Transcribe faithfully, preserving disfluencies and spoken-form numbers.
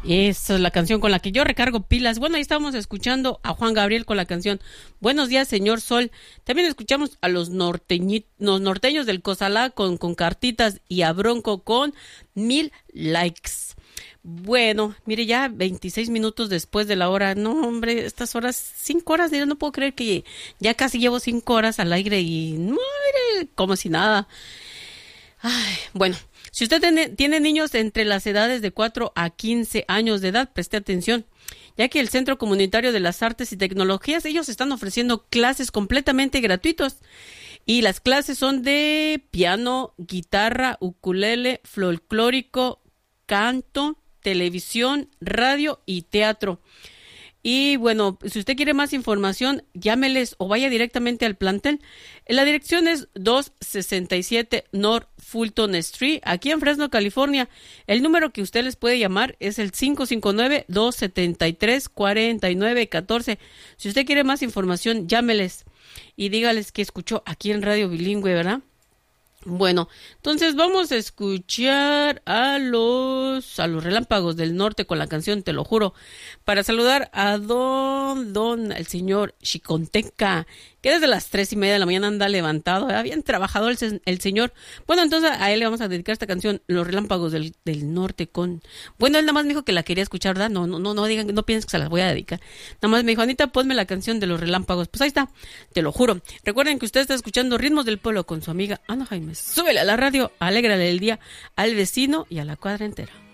Esa es la canción con la que yo recargo pilas. Bueno, ahí estábamos escuchando a Juan Gabriel con la canción Buenos días, señor Sol. También escuchamos a los, norteñi, los norteños del Cozalá con, con cartitas y a Bronco con mil likes. Bueno, mire, ya veintiséis minutos después de la hora. No, hombre, estas horas, cinco horas, yo no puedo creer que ya casi llevo cinco horas al aire y no, mire, como si nada. Ay, bueno, si usted tiene, tiene niños entre las edades de cuatro a quince años de edad, preste atención, ya que el Centro Comunitario de las Artes y Tecnologías, ellos están ofreciendo clases completamente gratuitas. Y las clases son de piano, guitarra, ukulele, folclórico, canto, televisión, radio y teatro. Y bueno, si usted quiere más información, llámeles o vaya directamente al plantel. La dirección es doscientos sesenta y siete North Fulton Street, aquí en Fresno, California. El número que usted les puede llamar es el cinco cinco nueve, dos siete tres, cuatro nueve uno cuatro. Si usted quiere más información, llámeles y dígales que escuchó aquí en Radio Bilingüe, ¿verdad? Bueno, entonces vamos a escuchar a los a los Relámpagos del Norte con la canción Te lo juro, para saludar a don, don, el señor Chiconteca, que desde las tres y media de la mañana anda levantado, ¿verdad? Bien trabajador el, el señor. Bueno, entonces a él le vamos a dedicar esta canción, Los Relámpagos del, del Norte con... Bueno, él nada más me dijo que la quería escuchar, ¿verdad? No, no, no, no digan, no piensen que se las voy a dedicar. Nada más me dijo, Anita, ponme la canción de Los Relámpagos. Pues ahí está, te lo juro. Recuerden que usted está escuchando Ritmos del Pueblo con su amiga Ana Jaime. Súbele a la radio, alégrale el día al vecino y a la cuadra entera.